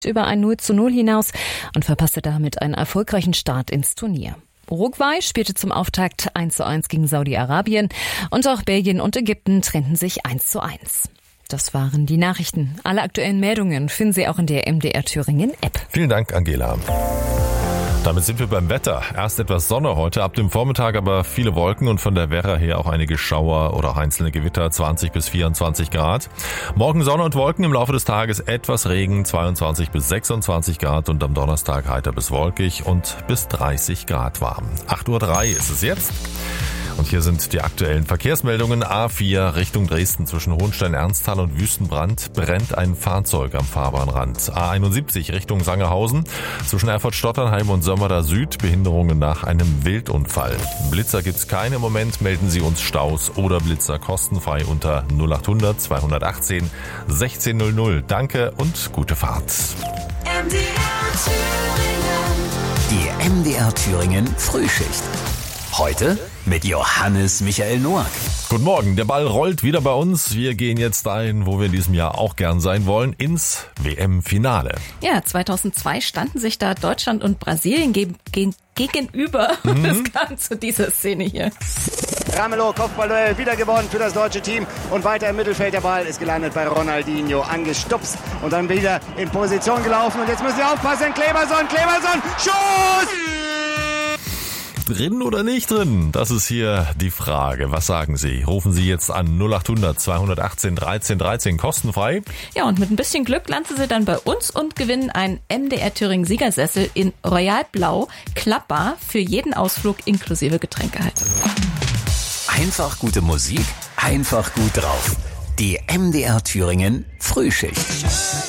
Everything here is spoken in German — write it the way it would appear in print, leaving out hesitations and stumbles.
über ein 0:0 hinaus und verpasste damit einen erfolgreichen Start ins Turnier. Uruguay spielte zum Auftakt 1:1 gegen Saudi-Arabien und auch Belgien und Ägypten trennten sich 1:1. Das waren die Nachrichten. Alle aktuellen Meldungen finden Sie auch in der MDR Thüringen App. Vielen Dank, Angela. Damit sind wir beim Wetter. Erst etwas Sonne heute, ab dem Vormittag aber viele Wolken und von der Werra her auch einige Schauer oder auch einzelne Gewitter, 20 bis 24 Grad. Morgen Sonne und Wolken, im Laufe des Tages etwas Regen, 22 bis 26 Grad und am Donnerstag heiter bis wolkig und bis 30 Grad warm. 8:03 Uhr ist es jetzt. Und hier sind die aktuellen Verkehrsmeldungen. A4 Richtung Dresden zwischen Hohenstein-Ernsthal und Wüstenbrand brennt ein Fahrzeug am Fahrbahnrand. A71 Richtung Sangerhausen zwischen Erfurt-Stotternheim und Sömmerda Süd Behinderungen nach einem Wildunfall. Blitzer gibt's keine im Moment, melden Sie uns Staus oder Blitzer kostenfrei unter 0800 218 1600. Danke und gute Fahrt. Die MDR Thüringen Frühschicht. Heute mit Johannes Michael Noack. Guten Morgen, der Ball rollt wieder bei uns. Wir gehen jetzt dahin, wo wir in diesem Jahr auch gern sein wollen, ins WM-Finale. Ja, 2002 standen sich da Deutschland und Brasilien gegenüber. Es kam zu dieser Szene hier. Ramelow, Kopfballduell, wieder gewonnen für das deutsche Team und weiter im Mittelfeld. Der Ball ist gelandet bei Ronaldinho, angestupst und dann wieder in Position gelaufen. Und jetzt müssen wir aufpassen, Kleberson, Schuss! Drin oder nicht drin? Das ist hier die Frage. Was sagen Sie? Rufen Sie jetzt an 0800 218 13 13 kostenfrei. Ja, und mit ein bisschen Glück landen Sie dann bei uns und gewinnen einen MDR Thüringen Siegersessel in Royal Blau, klappbar für jeden Ausflug inklusive Getränkehalter. Einfach gute Musik, einfach gut drauf. Die MDR Thüringen Frühschicht.